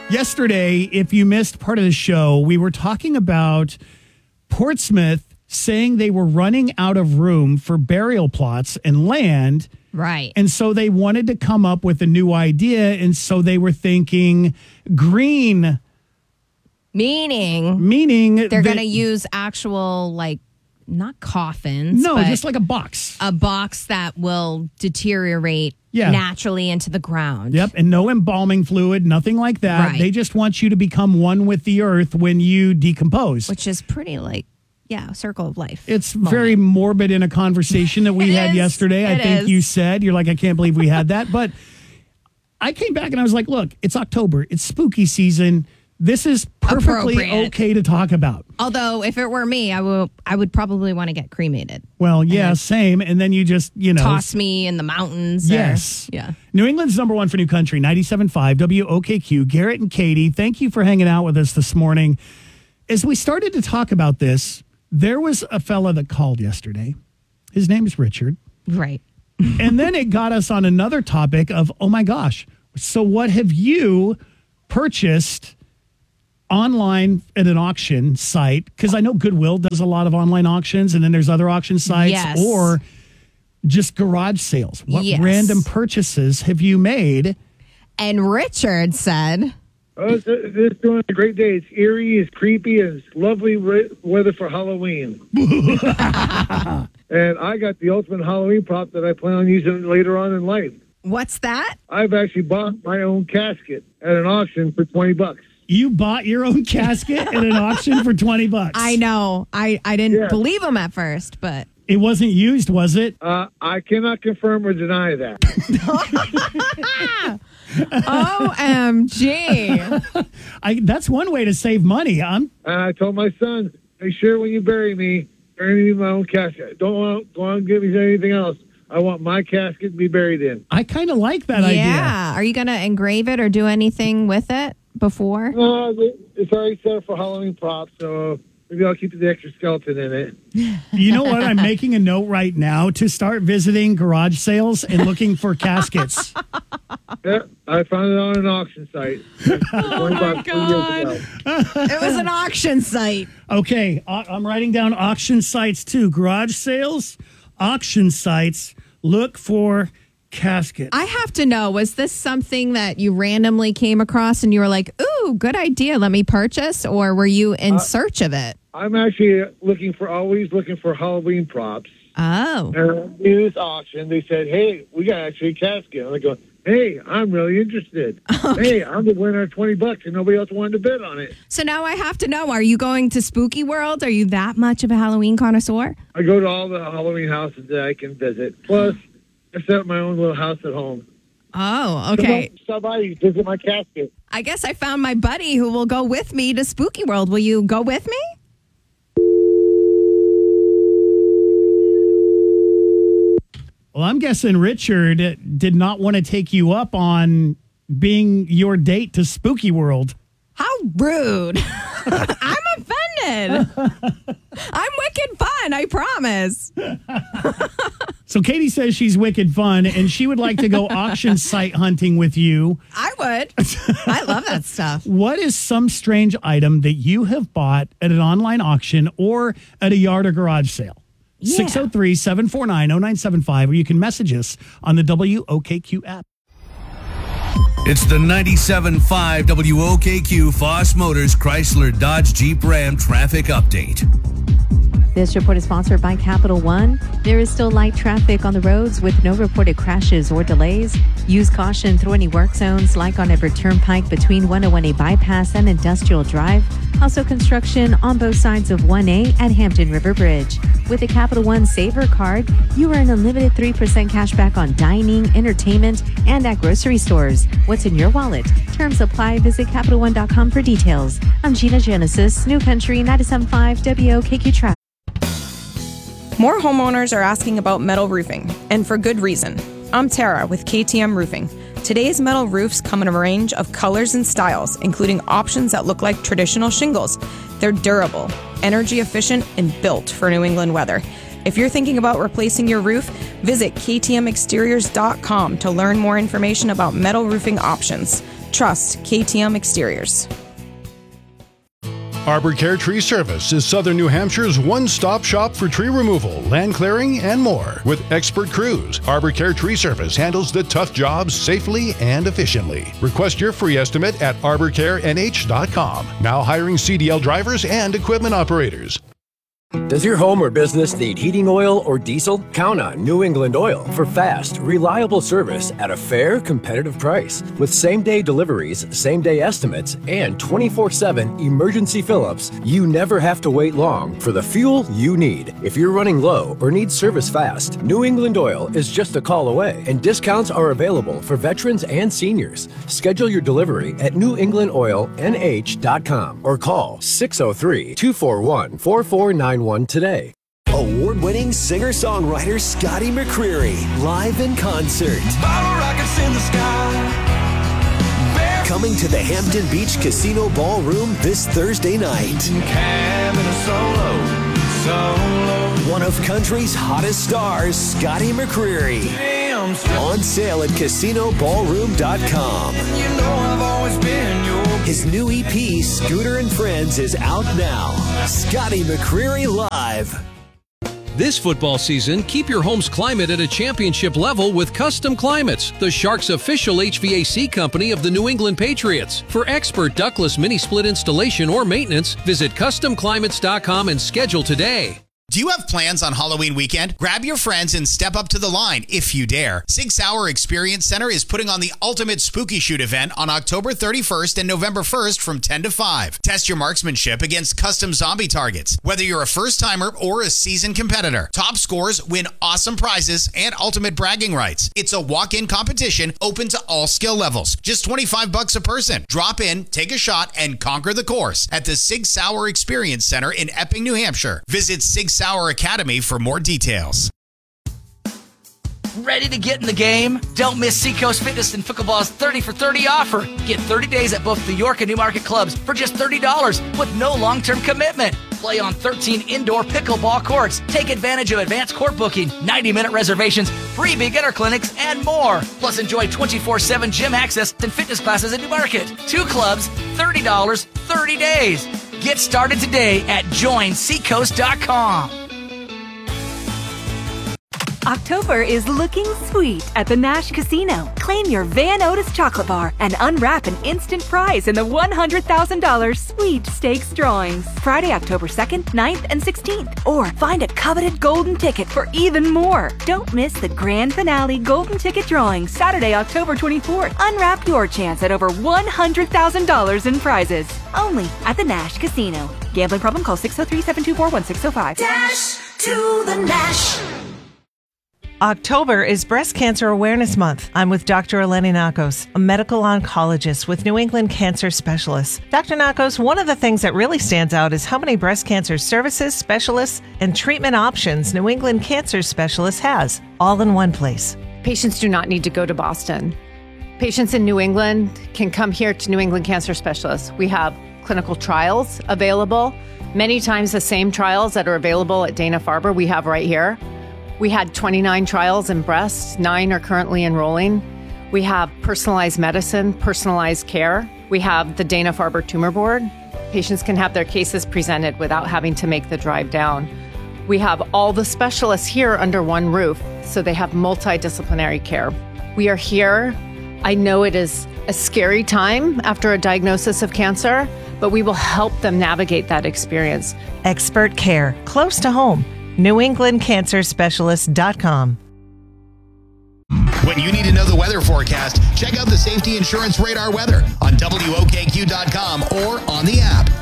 Yesterday, if you missed part of the show, we were talking about Portsmouth saying they were running out of room for burial plots and land. Right. And so they wanted to come up with a new idea. And so they were thinking green. Meaning they're going to use actual, like, not coffins. No, but just like a box. A box that will deteriorate naturally into the ground. Yep. And no embalming fluid, nothing like that. Right. They just want you to become one with the earth when you decompose. Which is pretty, like, circle of life. It's very morbid in a conversation that we had yesterday. I think you said, you're like, I can't believe we had that. But I came back and I was like, look, it's October. It's spooky season. This is perfectly okay to talk about. Although, if it were me, I would probably want to get cremated. Well, yeah, same. And then you just, toss me in the mountains. Yes. Yeah. New England's number one for new country, 97.5 WOKQ. Garrett and Katie, thank you for hanging out with us this morning. As we started to talk about this, there was a fella that called yesterday. His name is Richard. Right. And then it got us on another topic of, oh my gosh, so what have you purchased online at an auction site? Because I know Goodwill does a lot of online auctions, and then there's other auction sites, or just garage sales. What random purchases have you made? And Richard said, it's doing a great day. It's eerie, it's creepy, and it's lovely weather for Halloween. And I got the ultimate Halloween prop that I plan on using later on in life. What's that? I've actually bought my own casket at an auction for $20. You bought your own casket at an auction for $20? I know. I didn't believe him at first, but... It wasn't used, was it? I cannot confirm or deny that. OMG. That's one way to save money. And I told my son, make sure when you bury me in my own casket. Don't want to give me anything else. I want my casket to be buried in. I kind of like that idea. Yeah. Are you going to engrave it or do anything with it before? No, it's already set up for Halloween props, so... Maybe I'll keep the extra skeleton in it. You know what? I'm making a note right now to start visiting garage sales and looking for caskets. Yeah, I found it on an auction site. Oh, my God. It was an auction site. Okay, I'm writing down auction sites, too. Garage sales, auction sites, look for casket. I have to know, was this something that you randomly came across and you were like, ooh, good idea, let me purchase? Or were you in search of it? I'm actually always looking for Halloween props. Oh. And in this auction, they said, hey, we got actually a casket. And I go, hey, I'm really interested. Okay. Hey, I'm the winner of $20 and nobody else wanted to bid on it. So now I have to know, are you going to Spooky World? Are you that much of a Halloween connoisseur? I go to all the Halloween houses that I can visit. Plus, I set up my own little house at home. Oh, okay. Stop by, visit my casket. I guess I found my buddy who will go with me to Spooky World. Will you go with me? Well, I'm guessing Richard did not want to take you up on being your date to Spooky World. How rude. I'm offended. I'm wicked fun, I promise. So Katie says she's wicked fun, and she would like to go auction site hunting with you. I would. I love that stuff. What is some strange item that you have bought at an online auction or at a yard or garage sale? 603-749-0975, or you can message us on the WOKQ app. It's the 97.5 WOKQ Foss Motors Chrysler Dodge Jeep Ram traffic update. This report is sponsored by Capital One. There is still light traffic on the roads with no reported crashes or delays. Use caution through any work zones like on Everett Turnpike between 101A Bypass and Industrial Drive. Also construction on both sides of 1A at Hampton River Bridge. With the Capital One Saver Card, you earn unlimited 3% cash back on dining, entertainment, and at grocery stores. What's in your wallet? Terms apply. Visit CapitalOne.com for details. I'm Gina Genesis, New Country 97.5 WOKQ Traffic. More homeowners are asking about metal roofing, and for good reason. I'm Tara with KTM Roofing. Today's metal roofs come in a range of colors and styles, including options that look like traditional shingles. They're durable, energy efficient, and built for New England weather. If you're thinking about replacing your roof, visit ktmexteriors.com to learn more information about metal roofing options. Trust KTM Exteriors. Arbor Care Tree Service is Southern New Hampshire's one-stop shop for tree removal, land clearing, and more. With expert crews, Arbor Care Tree Service handles the tough jobs safely and efficiently. Request your free estimate at arborcarenh.com. Now hiring CDL drivers and equipment operators. Does your home or business need heating oil or diesel? Count on New England Oil for fast, reliable service at a fair, competitive price. With same-day deliveries, same-day estimates, and 24/7 emergency fill-ups, you never have to wait long for the fuel you need. If you're running low or need service fast, New England Oil is just a call away, and discounts are available for veterans and seniors. Schedule your delivery at newenglandoilnh.com or call 603-241-4491 today. Award-winning singer-songwriter Scotty McCreery, live in concert. Bottle rockets in the sky. Coming to the Hampton Beach Casino Ballroom this Thursday night. One of country's hottest stars, Scotty McCreery. On sale at casinoballroom.com. You know I've always been your... His new EP, Scooter and Friends, is out now. Scotty McCreery Live. This football season, keep your home's climate at a championship level with Custom Climates, the Sharks' official HVAC company of the New England Patriots. For expert ductless mini-split installation or maintenance, visit CustomClimates.com and schedule today. Do you have plans on Halloween weekend? Grab your friends and step up to the line if you dare. Sig Sauer Experience Center is putting on the ultimate spooky shoot event on October 31st and November 1st from 10 to 5. Test your marksmanship against custom zombie targets. Whether you're a first-timer or a seasoned competitor, top scores win awesome prizes and ultimate bragging rights. It's a walk-in competition open to all skill levels. Just $25 a person. Drop in, take a shot, and conquer the course at the Sig Sauer Experience Center in Epping, New Hampshire. Visit Sig Sauer Academy for more details. Ready to get in the game? Don't miss Seacoast Fitness and Pickleball's 30 for 30 offer. Get 30 days at both the York and Newmarket clubs for just $30 with no long-term commitment. Play on 13 indoor pickleball courts. Take advantage of advanced court booking, 90-minute reservations, free beginner clinics, and more. Plus, enjoy 24/7 gym access and fitness classes at Newmarket. 2 clubs, $30, 30 days. Get started today at joinseacoast.com. October is looking sweet at the Nash Casino. Claim your Van Otis chocolate bar and unwrap an instant prize in the $100,000 Sweet Stakes drawings. Friday, October 2nd, 9th, and 16th. Or find a coveted golden ticket for even more. Don't miss the grand finale golden ticket drawing Saturday, October 24th. Unwrap your chance at over $100,000 in prizes. Only at the Nash Casino. Gambling problem? Call 603-724-1605. Dash to the Nash. October is Breast Cancer Awareness Month. I'm with Dr. Eleni Nakos, a medical oncologist with New England Cancer Specialists. Dr. Nakos, one of the things that really stands out is how many breast cancer services, specialists, and treatment options New England Cancer Specialists has, all in one place. Patients do not need to go to Boston. Patients in New England can come here to New England Cancer Specialists. We have clinical trials available, many times the same trials that are available at Dana-Farber we have right here. We had 29 trials in breast, 9 are currently enrolling. We have personalized medicine, personalized care. We have the Dana-Farber Tumor Board. Patients can have their cases presented without having to make the drive down. We have all the specialists here under one roof, so they have multidisciplinary care. We are here. I know it is a scary time after a diagnosis of cancer, but we will help them navigate that experience. Expert care, close to home. NewEnglandCancerSpecialist.com. When you need to know the weather forecast, check out the Safety Insurance Radar weather on WOKQ.com or on the app.